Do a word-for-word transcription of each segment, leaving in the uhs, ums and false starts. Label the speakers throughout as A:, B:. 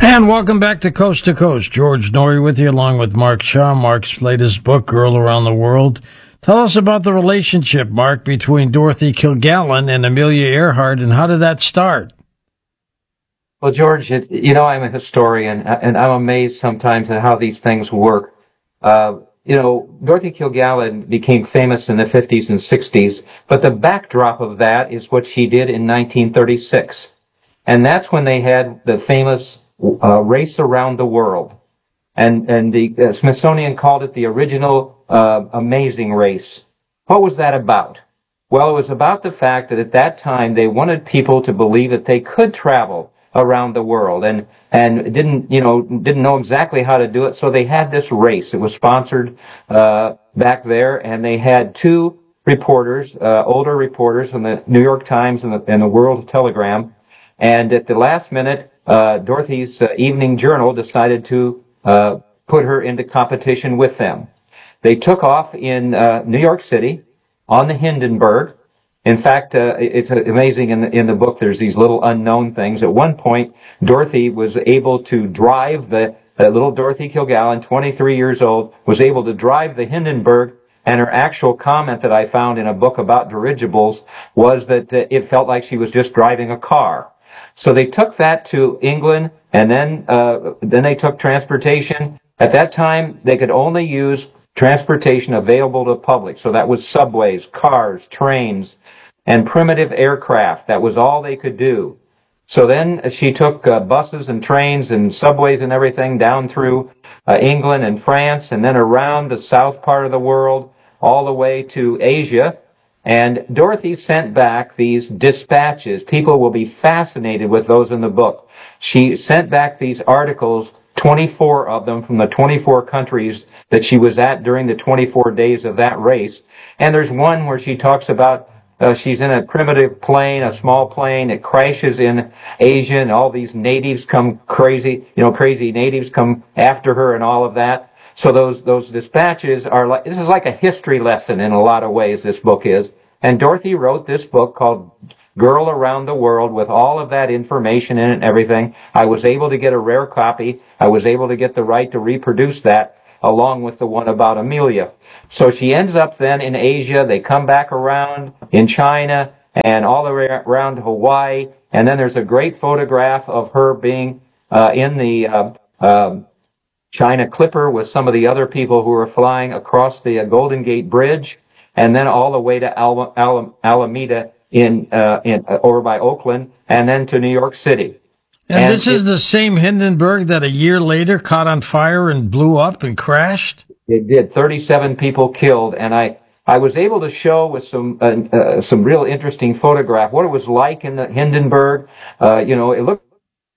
A: And welcome back to Coast to Coast. George Noory with you, along with Mark Shaw. Mark's latest book, Girl Around the World. Tell us about the relationship, Mark, between Dorothy Kilgallen and Amelia Earhart, and how did that start?
B: Well, George, it, you know, I'm a historian, and I'm amazed sometimes at how these things work. Uh, you know, Dorothy Kilgallen became famous in the fifties and sixties, but the backdrop of that is what she did in nineteen thirty-six. And that's when they had the famous uh, race around the world. And, and the uh, Smithsonian called it the original uh, amazing race. What was that about? Well, it was about the fact that at that time they wanted people to believe that they could travel around the world, and and didn't you know didn't know exactly how to do it. So they had this race. It was sponsored uh, back there, and they had two reporters, uh, older reporters from the New York Times and the, and the World Telegram. And at the last minute, uh, Dorothy's uh, evening journal decided to uh, put her into competition with them. They took off in uh, New York City on the Hindenburg. In fact, uh, it's amazing in the, in the book, there's these little unknown things. At one point, Dorothy was able to drive the, uh, little Dorothy Kilgallen, twenty-three years old, was able to drive the Hindenburg, and her actual comment that I found in a book about dirigibles was that uh, it felt like she was just driving a car. So they took that to England, and then, uh, then they took transportation. At that time, they could only use transportation available to the public. So that was subways, cars, trains, and primitive aircraft. That was all they could do. So then she took uh, buses and trains and subways and everything down through uh, England and France, and then around the south part of the world, all the way to Asia. And Dorothy sent back these dispatches. People will be fascinated with those in the book. She sent back these articles, twenty-four of them from the twenty-four countries that she was at during the twenty-four days of that race. And there's one where she talks about uh, she's in a primitive plane, a small plane. It crashes in Asia, and all these natives come crazy, you know, crazy natives come after her and all of that. So those those dispatches are like, this is like a history lesson in a lot of ways, this book is. And Dorothy wrote this book called Girl Around the World with all of that information in it and everything. I was able to get a rare copy. I was able to get the right to reproduce that along with the one about Amelia. So she ends up then in Asia. They come back around in China and all the way around Hawaii. And then there's a great photograph of her being uh, in the uh, uh, China Clipper with some of the other people who were flying across the uh, Golden Gate Bridge, and then all the way to Al- Al- Alameda in, uh, in uh, over by Oakland, and then to New York City.
A: And, and this is it, the same Hindenburg that a year later caught on fire and blew up and crashed?
B: It did. thirty-seven people killed, and I, I was able to show with some uh, uh, some real interesting photograph what it was like in the Hindenburg. Uh, you know, it looked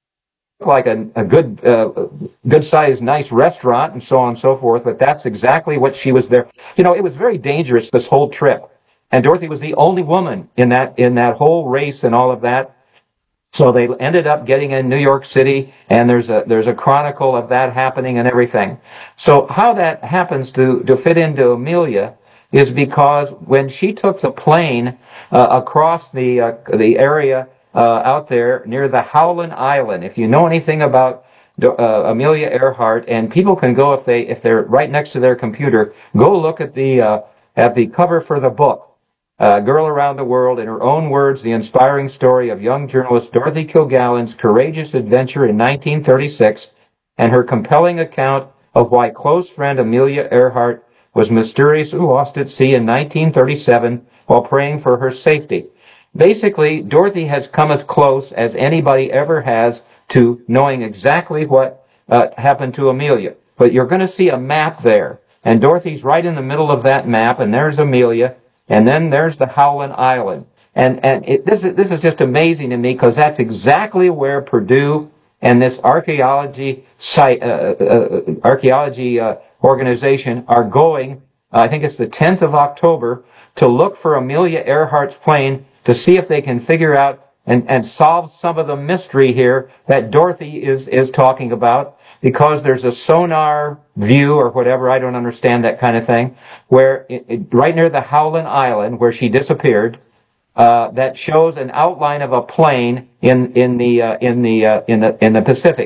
B: like a, a good, uh, good-sized, nice restaurant and so on and so forth, but that's exactly what she was there. You know, it was very dangerous, this whole trip. And Dorothy was the only woman in that, in that whole race and all of that. So they ended up getting in New York City, and there's a, there's a chronicle of that happening and everything. So how that happens to, to fit into Amelia is because when she took the plane, uh, across the, uh, the area Uh, out there near the Howland Island. If you know anything about uh, Amelia Earhart, and people can go if they if they're right next to their computer, go look at the uh, at the cover for the book, uh, Girl Around the World. In her own words, the inspiring story of young journalist Dorothy Kilgallen's courageous adventure in nineteen thirty-six, and her compelling account of why close friend Amelia Earhart was mysteriously lost at sea in nineteen thirty-seven while praying for her safety. Basically, Dorothy has come as close as anybody ever has to knowing exactly what uh, happened to Amelia. But you're going to see a map there, and Dorothy's right in the middle of that map, and there's Amelia, and then there's the Howland Island. And and it, this is this is just amazing to me because that's exactly where Purdue and this archaeology site, uh, uh, archaeology uh, organization are going. Uh, I think it's the tenth of October to look for Amelia Earhart's plane, to see if they can figure out and, and solve some of the mystery here that Dorothy is, is talking about, because there's a sonar view or whatever, I don't understand that kind of thing, where it, it, right near the Howland Island where she disappeared, uh, that shows an outline of a plane in, in the, uh, in the, uh, in the, in the Pacific.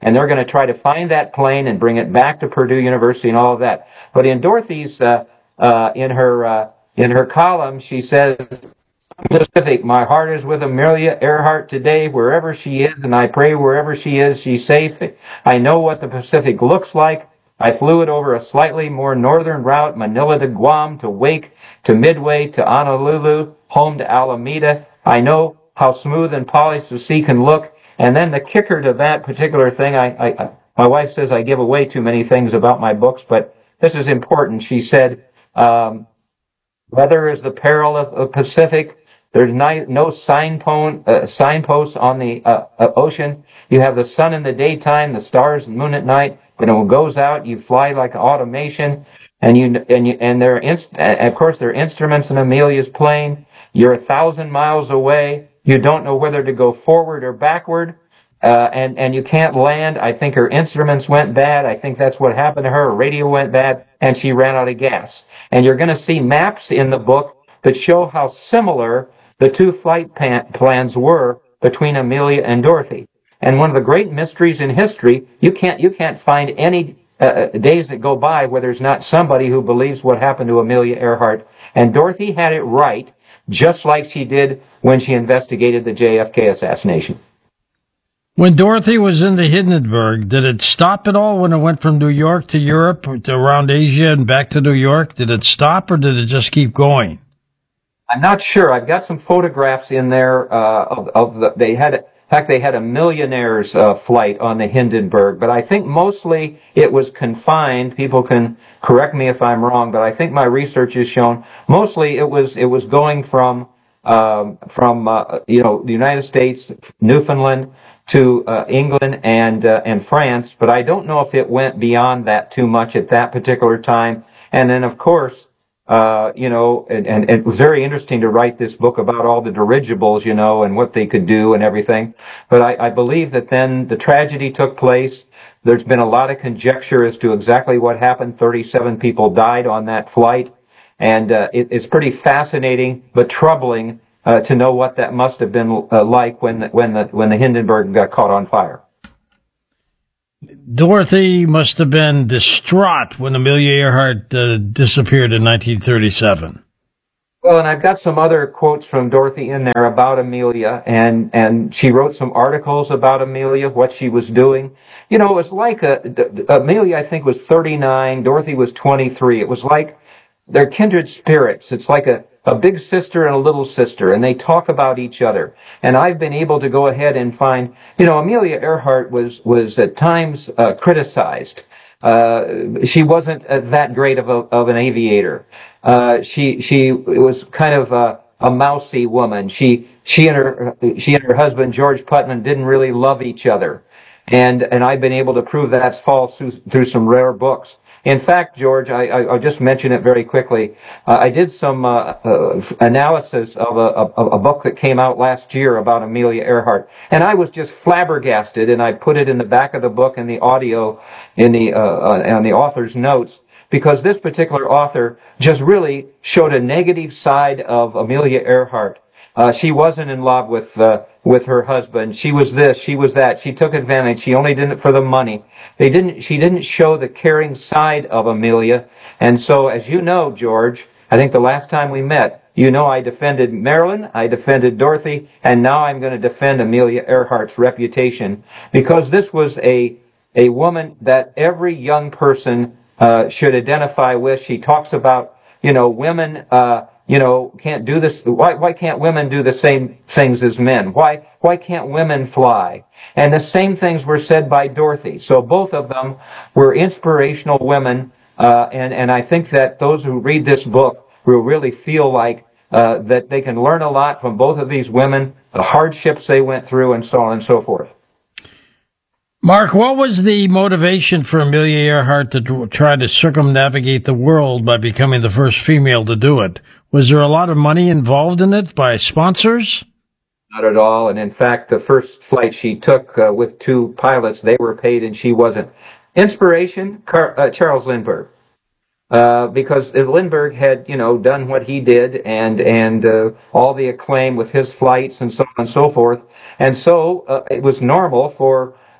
B: and they're going to try to find that plane and bring it back to Purdue University and all of that. But in Dorothy's, uh, uh, in her, uh, in her column, she says, Pacific, my heart is with Amelia Earhart today, wherever she is, and I pray wherever she is, she's safe. I know what the Pacific looks like. I flew it over a slightly more northern route, Manila to Guam, to Wake, to Midway, to Honolulu, home to Alameda. I know how smooth and polished the sea can look. And then the kicker to that particular thing, I, I, my wife says I give away too many things about my books, but this is important. She said, um, weather is the peril of the Pacific. There's no, no signpost, uh, signposts on the uh, uh, ocean. You have the sun in the daytime, the stars and moon at night. When it goes out, you fly like automation, and you and you and there are inst- of course there are instruments in Amelia's plane. You're a thousand miles away. You don't know whether to go forward or backward, uh, and and you can't land. I think her instruments went bad. I think that's what happened to her. Her radio went bad, and she ran out of gas. And you're going to see maps in the book that show how similar the two flight pan- plans were between Amelia and Dorothy. And one of the great mysteries in history, you can't you can't find any uh, days that go by where there's not somebody who believes what happened to Amelia Earhart. And Dorothy had it right, just like she did when she investigated the J F K assassination.
A: When Dorothy was in the Hindenburg, did it stop at all when it went from New York to Europe, to around Asia and back to New York? Did it stop, or did it just keep going?
B: I'm not sure. I've got some photographs in there uh, of, of the, they had, in fact, they had a millionaire's uh, flight on the Hindenburg, but I think mostly it was confined. People can correct me if I'm wrong, but I think my research has shown mostly it was it was going from um, from uh, you know the United States, Newfoundland to uh, England and uh, and France, but I don't know if it went beyond that too much at that particular time. And then, of course. Uh, you know, and, and it was very interesting to write this book about all the dirigibles, you know, and what they could do and everything. But I, I believe that then the tragedy took place. There's been a lot of conjecture as to exactly what happened. thirty-seven people died on that flight. And uh, it, it's pretty fascinating but troubling uh, to know what that must have been uh, like when the, when the when the Hindenburg got caught on fire.
A: Dorothy must have been distraught when Amelia Earhart uh, disappeared in nineteen thirty-seven.
B: Well, and I've got some other quotes from Dorothy in there about Amelia, and, and she wrote some articles about Amelia, what she was doing. You know, it was like a, Amelia, I think, was thirty-nine, Dorothy was twenty-three. It was like they're kindred spirits. It's like a, a big sister and a little sister, and they talk about each other. And I've been able to go ahead and find, you know, Amelia Earhart was, was at times uh, criticized. Uh, she wasn't uh, that great of a, of an aviator. Uh, she, she was kind of a, a mousy woman. She, she and her, she and her husband, George Putnam, didn't really love each other. And, and I've been able to prove that's false through, through some rare books. In fact, George, I, I, I'll just mention it very quickly. Uh, I did some uh, uh, analysis of a, of a book that came out last year about Amelia Earhart, and I was just flabbergasted. And I put it in the back of the book in the audio, in the uh, uh, on the author's notes, because this particular author just really showed a negative side of Amelia Earhart. Uh, she wasn't in love with uh, with her husband. She was this, she was that. She took advantage. She only did it for the money. They didn't. She didn't show the caring side of Amelia. And so, as you know, George, I think the last time we met, you know, I defended Marilyn, I defended Dorothy, and now I'm going to defend Amelia Earhart's reputation, because this was a a woman that every young person uh, should identify with. She talks about, you know, women. Uh, You know, can't do this. Why, why can't women do the same things as men? Why, why can't women fly? And the same things were said by Dorothy. So both of them were inspirational women. Uh, and, and I think that those who read this book will really feel like, uh, that they can learn a lot from both of these women, the hardships they went through, and so on and so forth.
A: Mark, what was the motivation for Amelia Earhart to try to circumnavigate the world by becoming the first female to do it? Was there a lot of money involved in it by sponsors?
B: Not at all. And in fact, the first flight she took uh, with two pilots, they were paid and she wasn't. Inspiration, Car- uh, Charles Lindbergh. Uh, because Lindbergh had, you know, done what he did, and, and uh, all the acclaim with his flights and so on and so forth. And so uh, it was normal for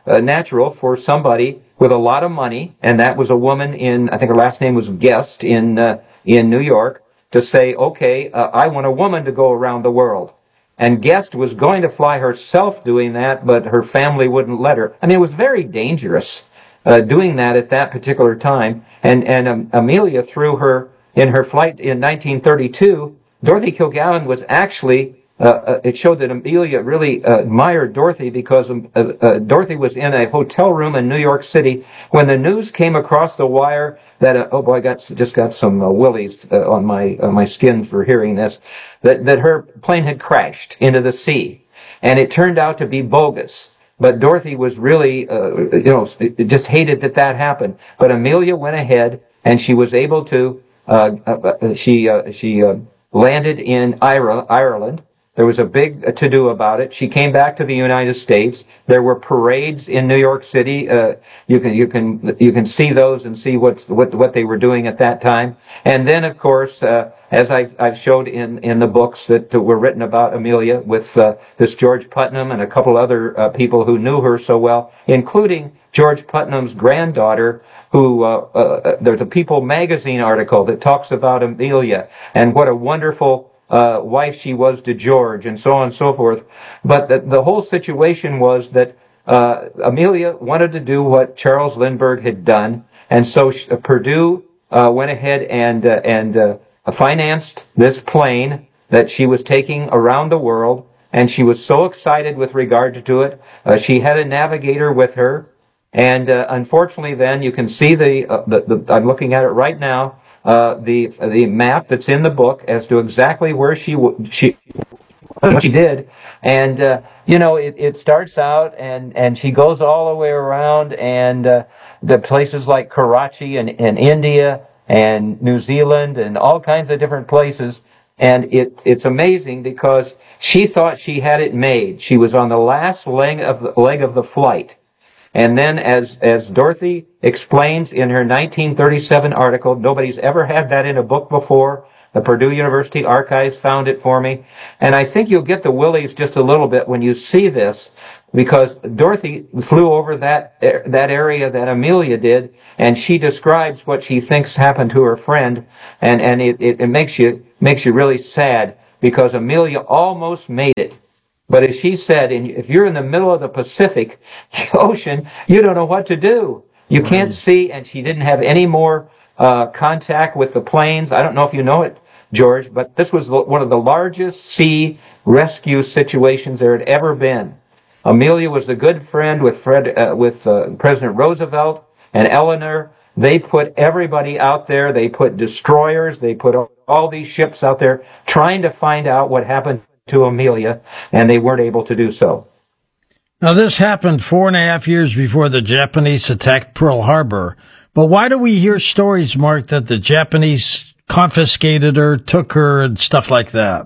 B: uh, natural for somebody with a lot of money, and that was a woman in, I think her last name was Guest in uh, in New York, to say, okay, uh, I want a woman to go around the world. And Guest was going to fly herself doing that, but her family wouldn't let her. I mean, it was very dangerous uh, doing that at that particular time. And and um, Amelia, through her in her flight in nineteen thirty-two, Dorothy Kilgallen was actually. Uh, uh, it showed that Amelia really uh, admired Dorothy because um, uh, uh, Dorothy was in a hotel room in New York City when the news came across the wire that uh, oh boy, I got just got some uh, willies uh, on my uh, my skin for hearing this, that that her plane had crashed into the sea, and it turned out to be bogus. But Dorothy was really, uh, you know, just hated that that happened. But Amelia went ahead, and she was able to. Uh, uh, she uh, she uh, landed in Ireland. There was a big to-do about it. She came back to the United States. There were parades in New York City. Uh, you can you can you can see those and see what what what they were doing at that time. And then, of course, uh, as I, I've showed in in the books that were written about Amelia, with uh, this George Putnam and a couple other uh, people who knew her so well, including George Putnam's granddaughter, who uh, uh, there's a People magazine article that talks about Amelia and what a wonderful Uh, wife she was to George, and so on and so forth. But the, the whole situation was that uh, Amelia wanted to do what Charles Lindbergh had done, and so she, uh, Purdue uh, went ahead and uh, and uh, financed this plane that she was taking around the world, and she was so excited with regard to it. Uh, she had a navigator with her, and uh, unfortunately, then you can see the, uh, the, the I'm looking at it right now. Uh, the the map that's in the book as to exactly where she she what she did, and uh, you know it, it starts out and and she goes all the way around, and uh, the places like Karachi and, and India and New Zealand and all kinds of different places, and it it's amazing because she thought she had it made. She was on the last leg of the leg of the flight. And then, as as Dorothy explains in her nineteen thirty-seven article, nobody's ever had that in a book before. The Purdue University Archives found it for me. And I think you'll get the willies just a little bit when you see this, because Dorothy flew over that that area that Amelia did, and she describes what she thinks happened to her friend, and and it, it, it makes you makes you really sad, because Amelia almost made it. But as she said, if you're in the middle of the Pacific Ocean, you don't know what to do. You can't see, and she didn't have any more uh, contact with the planes. I don't know if you know it, George, but this was one of the largest sea rescue situations there had ever been. Amelia was a good friend with Fred, uh, with uh, President Roosevelt and Eleanor. They put everybody out there. They put destroyers. They put all these ships out there trying to find out what happened to Amelia, and they weren't able to do so.
A: Now, this happened four and a half years before the Japanese attacked Pearl Harbor. But why do we hear stories, Mark, that the Japanese confiscated her, took her, and stuff like that?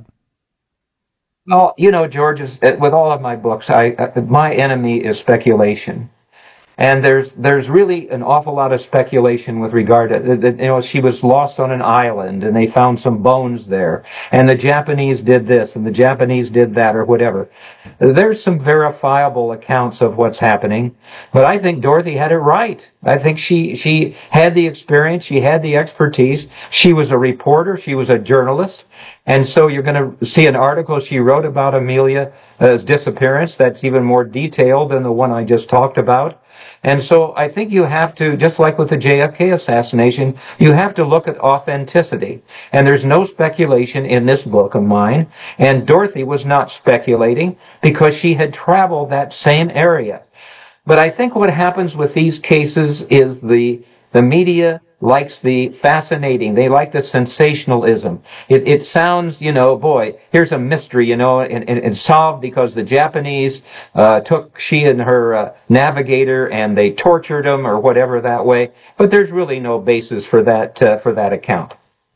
B: Well, you know, George, with all of my books, I, my enemy is speculation. And there's there's really an awful lot of speculation with regard to, you know, she was lost on an island and they found some bones there. And the Japanese did this and the Japanese did that, or whatever. There's some verifiable accounts of what's happening. But I think Dorothy had it right. I think she, she had the experience. She had the expertise. She was a reporter. She was a journalist. And so you're going to see an article she wrote about Amelia's disappearance that's even more detailed than the one I just talked about. And so I think you have to, just like with the J F K assassination, you have to look at authenticity. And there's no speculation in this book of mine. And Dorothy was not speculating because she had traveled that same area. But I think what happens with these cases is the the media likes the fascinating. They like the sensationalism. It, it sounds, you know, boy, here's a mystery, you know, and, and, and solved because the Japanese uh, took she and her uh, navigator and they tortured them or whatever that way. But there's really no basis for that uh, for that account.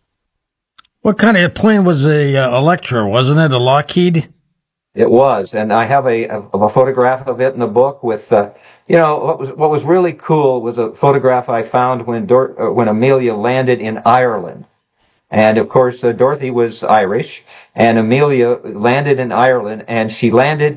A: What kind of plane was a uh, Electra? Wasn't it a Lockheed?
B: It was, and I have a, a, a photograph of it in the book with. Uh, You know, what was what was really cool was a photograph I found when Dor- uh, when Amelia landed in Ireland. And, of course, uh, Dorothy was Irish, and Amelia landed in Ireland, and she landed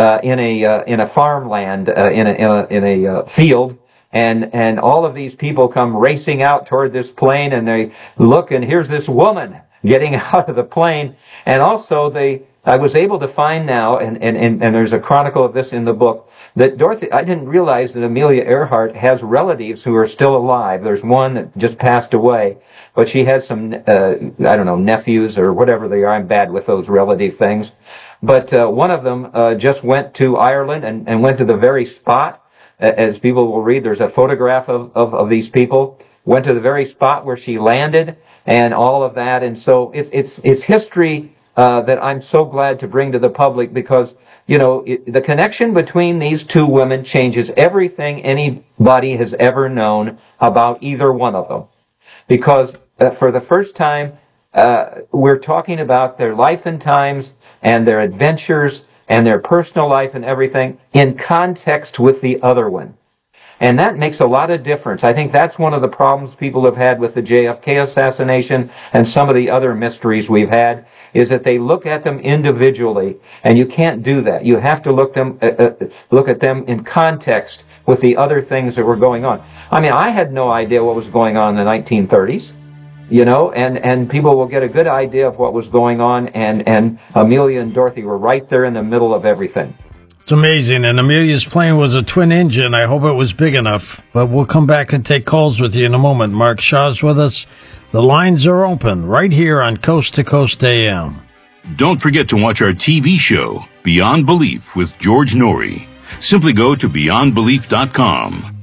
B: uh, in a uh, in a farmland uh, in a in a, in a uh, field. And, and all of these people come racing out toward this plane, and they look, and here's this woman getting out of the plane. And also they, I was able to find now, and, and, and, and there's a chronicle of this in the book, that Dorothy, I didn't realize that Amelia Earhart has relatives who are still alive. There's one that just passed away, but she has some, uh, I don't know, nephews or whatever they are. I'm bad with those relative things. But, uh, one of them, uh, just went to Ireland and, and went to the very spot. As people will read, there's a photograph of, of, of these people, went to the very spot where she landed and all of that. And so it's, it's, it's history, uh, that I'm so glad to bring to the public because, you know, it, the connection between these two women changes everything anybody has ever known about either one of them. Because uh, for the first time, uh, we're talking about their life and times and their adventures and their personal life and everything in context with the other one. And that makes a lot of difference. I think that's one of the problems people have had with the J F K assassination and some of the other mysteries we've had, is that they look at them individually, and you can't do that. You have to look them, uh, uh, look at them in context with the other things that were going on. I mean, I had no idea what was going on in the nineteen thirties. You know, and, and people will get a good idea of what was going on, and, and Amelia and Dorothy were right there in the middle of everything.
A: It's amazing, and Amelia's plane was a twin engine. I hope it was big enough. But we'll come back and take calls with you in a moment. Mark Shaw's with us. The lines are open right here on Coast to Coast A M.
C: Don't forget to watch our T V show, Beyond Belief with George Noory. Simply go to beyond belief dot com.